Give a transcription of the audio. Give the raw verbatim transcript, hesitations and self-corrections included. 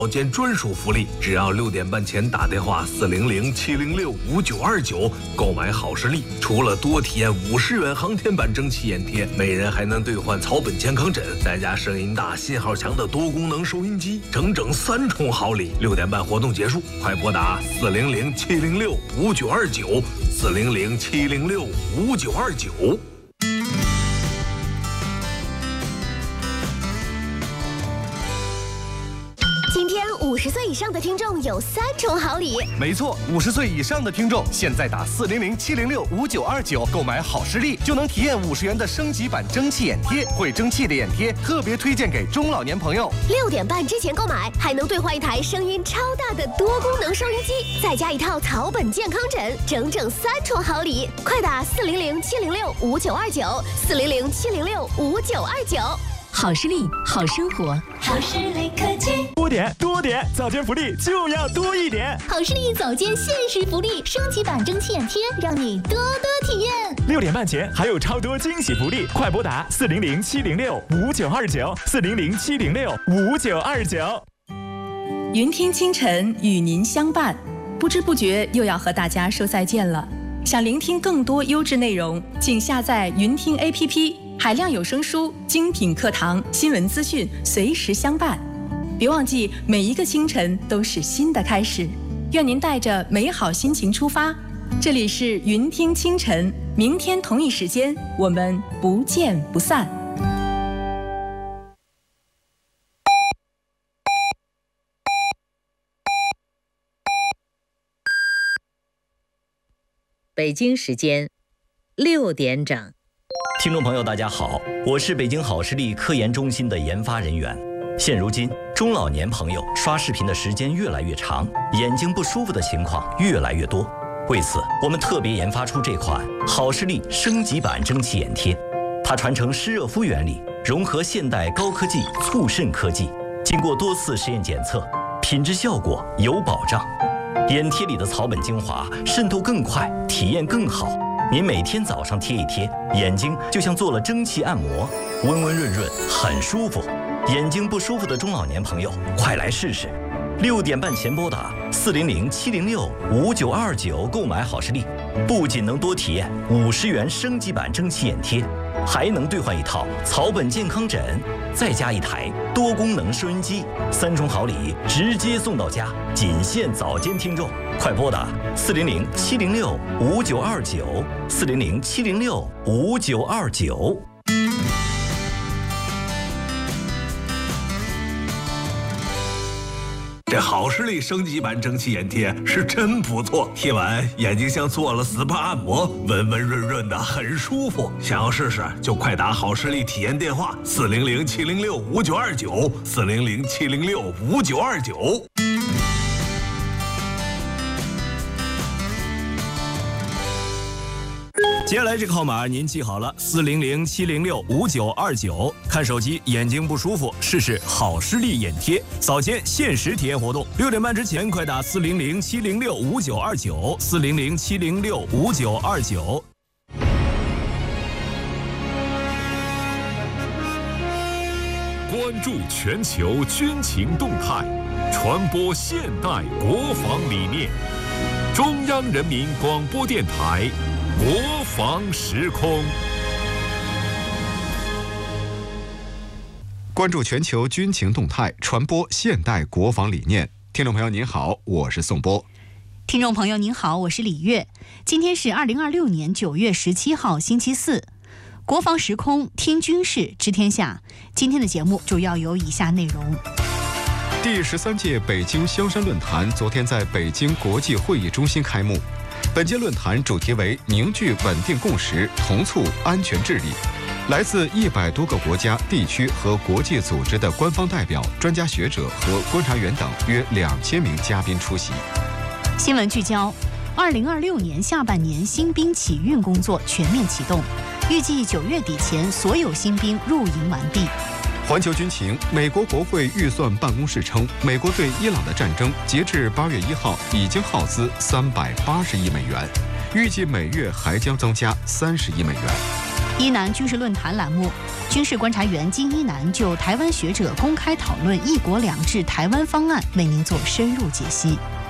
保健专属福利，只要六点半前打电话四零零七零六五九二九购买好视力，除了多体验五十元航天版蒸汽眼贴，每人还能兑换草本健康枕，再加声音大、信号强的多功能收音机，整整三重好礼。六点半活动结束，快拨打四零零七零六五九二九四零零七零六五九二九。 今天五十岁以上的听众有三重好礼。 没错，五十岁以上的听众现在打四零零七零六五九二九购买好视力，就能体验五十元的升级版蒸汽眼贴。会蒸汽的眼贴特别推荐给中老年朋友。 六点半之前购买，还能兑换一台声音超大的多功能收音机，再加一套草本健康枕，整整三重好礼。快打四零零七零六五九二九四零零七零六五九二九。 好视力，好生活。 好视力科技， 多点多点，早间福利就要多一点。 好视力早间限时福利，升级版蒸汽眼贴，让你多多体验。 六点半前还有超多惊喜福利，快拨打四零零七零六五九二九四零零七零六五九二九。 云听清晨与您相伴，不知不觉又要和大家说再见了。想聆听更多优质内容，请下载云听 A P P。海量有声书、精品课堂、新闻资讯，随时相伴。别忘记，每一个清晨都是新的开始。愿您带着美好心情出发。这里是云听清晨，明天同一时间，我们不见不散。 北京时间六点整。 听众朋友大家好，我是北京好视力科研中心的研发人员。现如今中老年朋友刷视频的时间越来越长，眼睛不舒服的情况越来越多。为此我们特别研发出这款好视力升级版蒸汽眼贴，它传承湿热敷原理，融合现代高科技促渗科技，经过多次实验检测，品质效果有保障。眼贴里的草本精华渗透更快，体验更好。您每天早上贴一贴，眼睛就像做了蒸汽按摩，温温润润，很舒服。眼睛不舒服的中老年朋友，快来试试！六点半前拨打四零零七零六五九二九购买好视力，不仅能多体验五十元升级版蒸汽眼贴，还能兑换一套草本健康枕，再加一台多功能收音机，三重好礼直接送到家，仅限早间听众。快拨打四零零七零六五九二九四零零七零六五九二九。 这好视力升级版蒸汽眼贴是真不错，贴完眼睛像做了 S P A 按摩，温温润润的，很舒服。想要试试就快打好视力体验电话四零零七零六五九二九四零零七零六五九二九。 接下来这个号码您记好了，四零零七零六五九二九。看手机眼睛不舒服，试试好视力眼贴，早间限时体验活动。六点半之前快打四零零七零六五九二九四零零七零六五九二九。 关注全球军情动态，传播现代国防理念。中央人民广播电台。国防时空， 关注全球军情动态，传播现代国防理念。听众朋友您好，我是宋波。 听众朋友您好，我是李月。今天是二零二六年九月十七号，星期四。国防时空，听军事，知天下。今天的节目主要有以下内容。 第十三届北京香山论坛昨天在北京国际会议中心开幕。本届论坛主题为凝聚稳定共识，同促安全治理。来自一百多个国家、地区和国际组织的官方代表、专家学者和观察员等约两千名嘉宾出席。 新闻聚焦：二零二六年下半年新兵起运工作全面启动，预计九月底前所有新兵入营完毕。 环球军情，美国国会预算办公室称，美国对伊朗的战争截至八月一号已经耗资三百八十亿美元，预计每月还将增加三十亿美元。 一南军事论坛栏目，军事观察员金一南就台湾学者公开讨论“一国两制”台湾方案为您做深入解析。